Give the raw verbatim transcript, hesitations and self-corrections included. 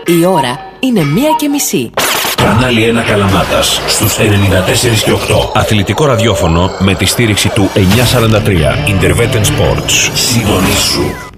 Η ώρα είναι μία και μισή. Κανάλι ένα Καλαμάτας στους ενενήντα τέσσερα και οκτώ. Αθλητικό ραδιόφωνο με τη στήριξη του εννιακόσια σαράντα τρία Interveten Sports. Συντονίσου.